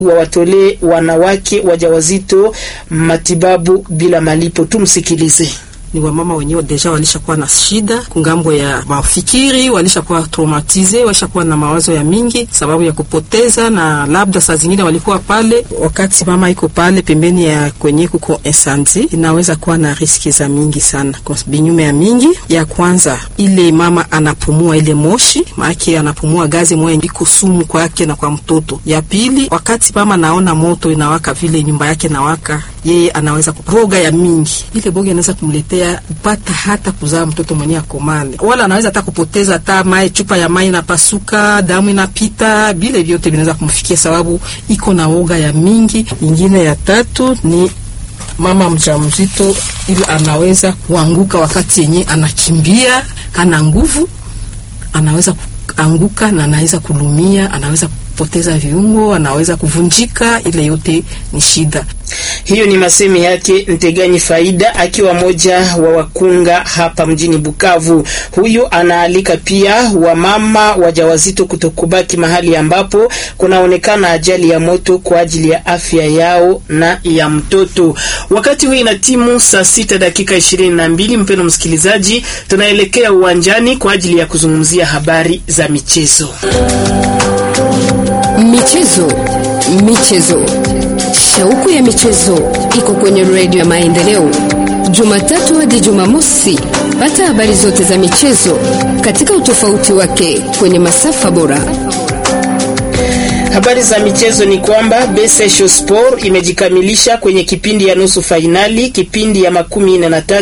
wawatolee wanawake wajawazito matibabu bila malipo. Tumsikilize. Ni wamama wenyewe deja walishakuwa na shida kungambo ya mafikiri, walishakuwa traumatize, walishakuwa na mawazo ya mingi sababu ya kupoteza, na labda saa zingine walikuwa pale wakati mama iko pale pembeni ya kwenye kuko incendie, inaweza kuwa na riski za mingi sana. Kwa binyume ya mingi, ya kwanza ile mama anapumua ile moshi, maana anapumua gazi moja iko sumu kwake na kwa mtoto. Ya pili, wakati mama naona moto inawaka vile nyumba yake nawaka, yeye anaweza kuroga ya mingi. Ile boga inaweza kumletea kupata hata kuzaa mtoto mwenye akomale. Wala anaweza hata kupoteza hata mai, chupa ya mai inapasuka, damu inapita, bile vyote vinaweza kumfikia sababu iko na woga ya mingi. Nyingine ya tatu ni mama mjamzito, ili anaweza kuanguka wakati yenye anakimbia, hana nguvu, anaweza kuanguka na anaweza kulumia, anaweza kupoteza viungo, anaweza kuvunjika. Ile yote ni shida. Hiyo ni masemi yake Nteganyi Faida, akiwa moja wa wakunga hapa mjini Bukavu. Huyu anaalika pia wamama wajawazito kutokubaki mahali ambapo kunaonekana ajali ya moto kwa ajili ya afya yao na ya mtoto. Wakati huu ina timu saa 6 dakika 22, mpendwa msikilizaji, tunaelekea uwanjani kwa ajili ya kuzungumzia habari za michezo. Michezo. Shauku ya michezo iko kwenye Radio ya Maendeleo. Jumatatu hadi Jumamosi, pata habari zote za michezo katika utofauti wake kwenye masafa bora. Habari za michezo ni kwamba Besesho Sport imejikamilisha kwenye kipindi ya nusu finali, kipindi ya 13